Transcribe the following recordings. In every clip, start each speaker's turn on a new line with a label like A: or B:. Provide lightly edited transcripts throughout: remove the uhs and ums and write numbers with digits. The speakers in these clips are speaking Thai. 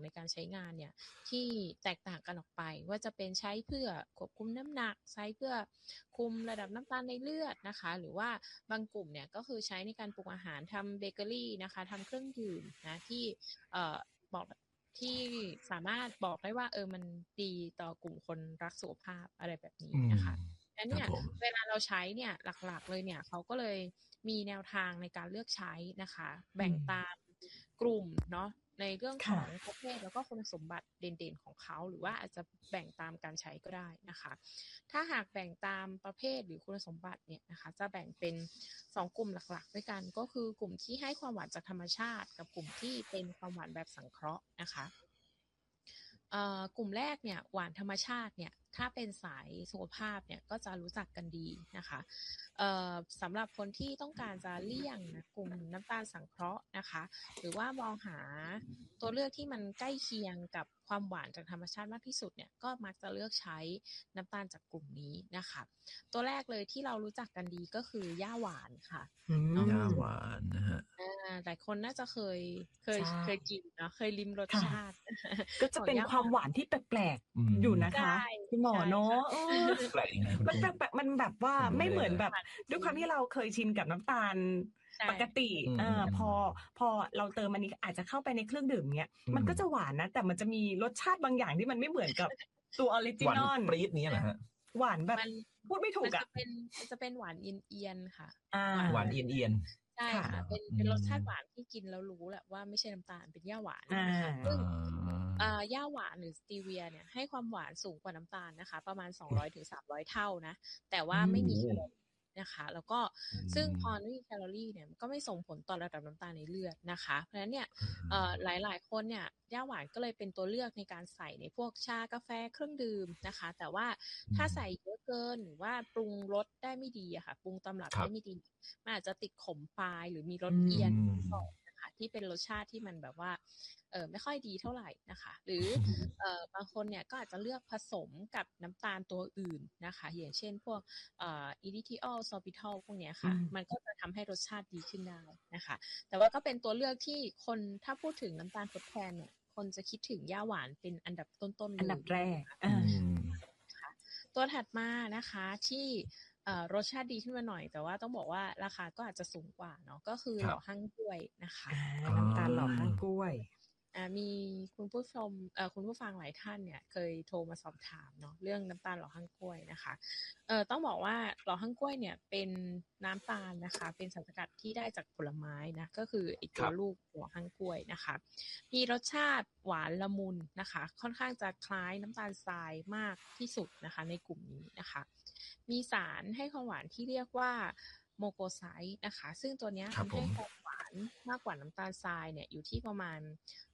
A: การใช้งานเนี่ยที่แตกต่างกันออกไปว่าจะเป็นใช้เพื่อควบคุมน้ำหนักใช้เพื่อคุมระดับน้ำตาลในเลือดนะคะหรือว่าบางกลุ่มเนี่ยก็คือใช้ในการปรุงอาหารทำเบเกอรี่นะคะทำเครื่องดื่มนะที่บอกที่สามารถบอกได้ว่ามันดีต่อกลุ่มคนรักสุขภาพอะไรแบบนี้นะคะดังนั้นเนี่ยเวลาเราใช้เนี่ยหลักๆเลยเนี่ยเขาก็เลยมีแนวทางในการเลือกใช้นะคะแบ่งตามกลุ่มเนาะในเรื่องของประเภทแล้วก็คุณสมบัติเด่นๆของเขาหรือว่าอาจจะแบ่งตามการใช้ก็ได้นะคะถ้าหากแบ่งตามประเภทหรือคุณสมบัติเนี่ยนะคะจะแบ่งเป็น2กลุ่มหลักๆด้วยกันก็คือกลุ่มที่ให้ความหวานจากธรรมชาติกับกลุ่มที่เป็นความหวานแบบสังเคราะห์นะคะกลุ่มแรกเนี่ยหวานธรรมชาติเนี่ยถ้าเป็นสายสุขภาพเนี่ยก็จะรู้จักกันดีนะคะสำหรับคนที่ต้องการจะเลี่ยงนะกลุ่มน้ำตาลสังเคราะห์นะคะหรือว่ามองหาตัวเลือกที่มันใกล้เคียงกับความหวานจากธรรมชาติมากที่สุดเนี่ยก็มักจะเลือกใช้น้ำตาลจากกลุ่มนี้นะคะตัวแรกเลยที่เรารู้จักกันดีก็คือย่าหวานค่ะ
B: ย่าหวานนะฮะ
A: หลายคนน่าจะเคยกินเนาะเคยลิ้มรสชาติ
C: ก็จะเป็นความหวานที่แปลกๆอยู่นะคะคุณหมอเนาะ
B: แปลกยังไง
C: มันแปลกมันแบบว่าไม่เหมือนแบบด้วยความที่เราเคยชินกับน้ำตาลปกติพอเราเติมอันนี้อาจจะเข้าไปในเครื่องดื่มเนี้ยมันก็จะหวานนะแต่มันจะมีรสชาติบางอย่างที่มันไม่เหมือนกับตัวออริจินอล
B: ปรี๊ดนี้แหละฮะ
C: หวานแบบพูดไม่ถูกอ่ะ
A: มันจะเป็นหวานเอียนๆค่ะ
B: หวานเอียน
A: ใช่ค่ะเป็นรสชาติหวานที่กินแล้วรู้แหละว่าไม่ใช่น้ำตาลเป็นย่าหวานซึ่งย่าหวานหรือสตีเวียเนี่ยให้ความหวานสูงกว่าน้ำตาลนะคะประมาณ200-300 เท่านะแต่ว่าไม่มีแคลอรี่นะคะแล้วก็ซึ่งพอไม่มีแคลอรี่เนี่ยก็ไม่ส่งผลต่อระดับน้ำตาลในเลือดนะคะเพราะฉะนั้นเนี่ยหลายคนเนี่ยย่าหวานก็เลยเป็นตัวเลือกในการใส่ในพวกชากาแฟเครื่องดื่มนะคะแต่ว่าถ้าใส่เยอะเกินหรือว่าปรุงรสได้ไม่ดีอะค่ะปรุงตำรับได้ไม่ดีมันอาจจะติดขมปลายหรือมีรสเอียนนะคะที่เป็นรสชาติที่มันแบบว่าไม่ค่อยดีเท่าไหร่นะคะหรือบางคนเนี่ยก็อาจจะเลือกผสมกับน้ำตาลตัวอื่นนะคะอย่างเช่นพวกอิริทิออลซอร์บิทอลพวกนี้ค่ะมันก็จะทำให้รสชาติดีขึ้นได้นะคะแต่ว่าก็เป็นตัวเลือกที่คนถ้าพูดถึงน้ำตาลทดแทนเนี่ยคนจะคิดถึงย่าหวานเป็นอันดับต้นๆเลย
C: อันดับแรก
A: ตัวถัดมานะคะที่รสชาติดีขึ้นมาหน่อยแต่ว่าต้องบอกว่าราคาก็อาจจะสูงกว่าเนาะก็คือหล่อหั่งกล้วยนะคะ
C: น้ำตาลหล่อหั่งกล้วย
A: มีคุณผู้ชมคุณผู้ฟังหลายท่านเนี่ยเคยโทรมาสอบถามเนาะเรื่องน้ำตาลหล่อหั่งกล้วยนะคะต้องบอกว่าหล่อหั่งกล้วยเนี่ยเป็นน้ำตาลนะคะเป็นสารสกัดที่ได้จากผลไม้นะก็คือไอ้ตัวลูกหล่อหั่งกล้วยนะคะมีรสชาติหวานละมุนนะคะค่อนข้างจะคล้ายน้ำตาลทรายมากที่สุดนะคะในกลุ่มนี้นะคะมีสารให้ความหวานที่เรียกว่าโมโกไซต์นะคะซึ่งตัวนี้ทำให้ความหวานมากกว่าน้ำตาลทรายเนี่ยอยู่ที่ประมาณ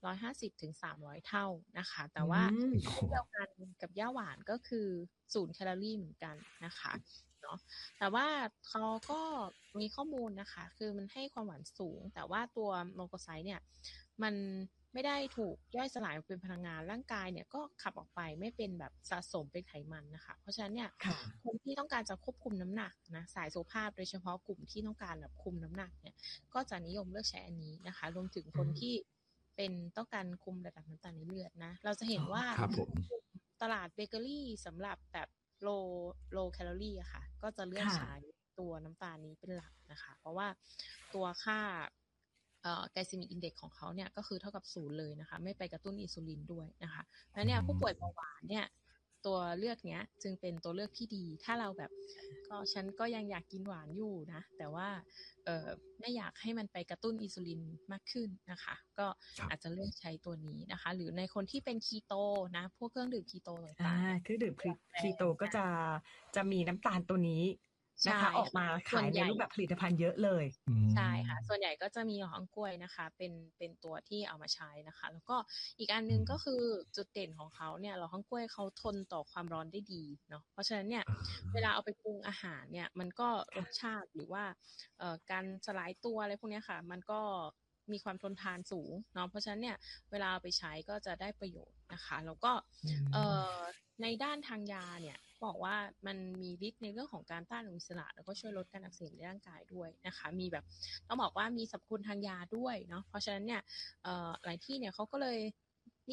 A: 150-300 เท่านะคะแต่ว่าเดียวกันกับย่าหวานก็คือ0 แคลอรี่เหมือนกันนะคะเนาะแต่ว่าเขาก็มีข้อมูลนะคะคือมันให้ความหวานสูงแต่ว่าตัวโมโกไซต์เนี่ยมันไม่ได้ถูกย่อยสลายเป็นพลังงานร่างกายเนี่ยก็ขับออกไปไม่เป็นแบบสะสมเป็นไขมันนะคะเพราะฉะนั้นเนี่ยคนที่ต้องการจะควบคุมน้ำหนักนะสายสุขภาพโดยเฉพาะกลุ่มที่ต้องการแบบคุมน้ำหนักเนี่ยก็จะนิยมเลือกใช้อันนี้นะคะรวมถึงคนที่เป็นต้องการคุมระดับน้ำตาลในเลือดนะเราจะเห็นว่าตลาดเบเกอรี่สำหรับแบบโลแคลอรี่อะค่ะก็จะเลือกใช้ตัวน้ำตาลนี้เป็นหลักนะคะเพราะว่าตัวค่าไกลซีมิกอินเด็กซ์ของเขาเนี่ยก็คือเท่ากับ0เลยนะคะไม่ไปกระตุ้นอินซูลินด้วยนะคะแล้วเนี่ยผู้ป่วยเบาหวานเนี่ยตัวเลือกเนี้ยจึงเป็นตัวเลือกที่ดีถ้าเราแบบก็ฉันก็ยังอยากกินหวานอยู่นะแต่ว่าไม่อยากให้มันไปกระตุ้นอินซูลินมากขึ้นนะคะก็อาจจะเลือกใช้ตัวนี้นะคะหรือในคนที่เป็นคีโตนะพวกเครื่องดื่มคีโตต่าง
C: ๆเครื่องดื่มคีโตก็จะมีน้ำตาลตัวนี้นะคะออกมาขายในรูปแบบผลิตภัณฑ์เยอะเลย
A: ใช่ค่ะส่วนใหญ่ก็จะมีหล่อหั่งกล้วยนะคะเป็นตัวที่เอามาใช้นะคะแล้วก็อีกอันนึงก็คือจุดเด่นของเขาเนี่ยหล่อหั่งกล้วยเขาทนต่อความร้อนได้ดีเนาะเพราะฉะนั้นเนี่ยเวลาเอาไปปรุงอาหารเนี่ยมันก็รสชาติหรือว่าการสลายตัวอะไรพวกนี้ค่ะมันก็มีความทนทานสูงเนาะเพราะฉะนั้นเนี่ยเวลาเอาไปใช้ก็จะได้ประโยชน์นะคะแล้วก็ในด้านทางยาเนี่ยบอกว่ามันมีฤทธิ์ในเรื่องของการต้านอนุมูลอิสระแล้วก็ช่วยลดการอักเสบในร่างกายด้วยนะคะมีแบบต้องบอกว่ามีสรรพคุณทางยาด้วยเนาะเพราะฉะนั้นเนี่ยหลายที่เนี่ยเขาก็เลย